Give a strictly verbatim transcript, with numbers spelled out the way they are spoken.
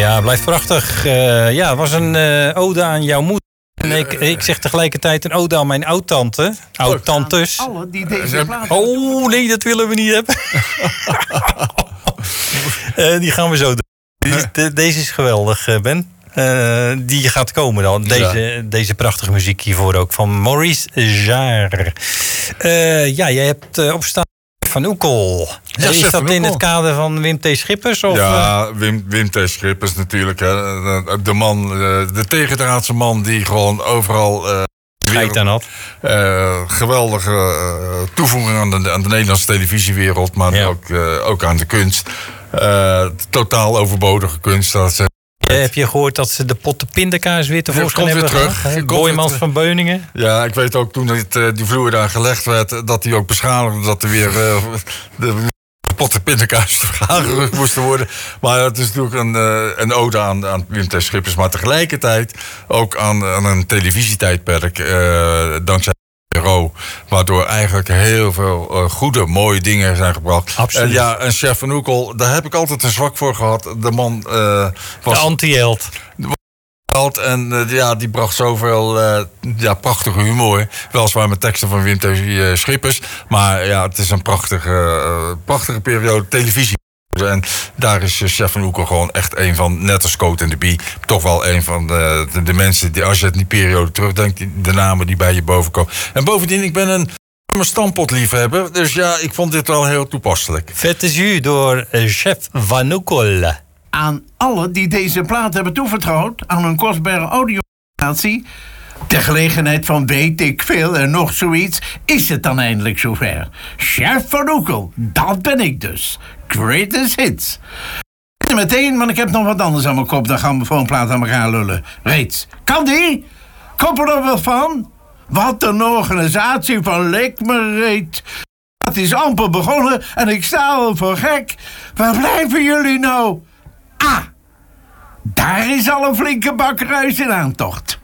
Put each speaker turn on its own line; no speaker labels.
Ja, blijft prachtig. Uh, ja, het was een uh, ode aan jouw moeder. En ik, ik zeg tegelijkertijd een ode aan mijn oud-tante. Oud-tantes.
Alle die deze plaat...
Oh, nee, dat willen we niet hebben. uh, die gaan we zo doen. De, deze is geweldig, Ben. Uh, die gaat komen dan. Deze, ja. deze prachtige muziek hiervoor ook. Van Maurice Jarre. Uh, ja, jij hebt uh, opstaan van Oekel. Ja, is dat in het kader van Wim T. Schippers? Of?
Ja, Wim, Wim T. Schippers natuurlijk. Hè. De man, de tegendraadse man die gewoon overal... Uh,
Schijt aan had.
Uh, geweldige uh, toevoeging aan de, aan de Nederlandse televisiewereld. Maar ja. ook, uh, ook aan de kunst. Uh, totaal overbodige kunst. Dat ze
Uh, heb je gehoord dat ze de potten pindakaas weer tevoorschijn
ja,
hebben
terug.
Boijmans van Beuningen.
Ja, ik weet ook toen het, uh, die vloer daar gelegd werd... dat die ook beschadigde, dat er weer uh, de potten pindakaas aangerukt moesten worden. Maar het is natuurlijk een, uh, een ode aan, aan Wim T. Schippers. Maar tegelijkertijd ook aan, aan een televisietijdperk. Uh, dankzij Ro, waardoor eigenlijk heel veel uh, goede, mooie dingen zijn gebracht.
Absoluut.
En ja, en Chef van Oekel, daar heb ik altijd een zwak voor gehad. De man uh, was...
De anti-held.
En uh, ja, die bracht zoveel uh, ja, prachtige humor. Weliswaar met teksten van Wim T. Schippers. Maar ja, het is een prachtige, uh, prachtige periode televisie. En daar is Chef van Oekel gewoon echt een van, net als Coat en de Bie, toch wel een van de, de, de mensen die, als je het in die periode terugdenkt, die, de namen die bij je boven komen. En bovendien, ik ben een stampotliefhebber, dus ja, ik vond dit wel heel toepasselijk.
Vette jus door Chef van Oekel.
Aan allen die deze plaat hebben toevertrouwd aan een kostbare audio-creatie, ter gelegenheid van weet ik veel en nog zoiets, is het dan eindelijk zover. Chef van Oekel, dat ben ik dus. Greatest hits. En meteen, want ik heb nog wat anders aan mijn kop. Dan gaan we voor een plaat aan elkaar lullen. Reeds. Kan die? Kom er nog wel van? Wat een organisatie van lik me reet. Het is amper begonnen en ik sta al voor gek. Waar blijven jullie nou? Ah, daar is al een flinke bak ruis in aantocht.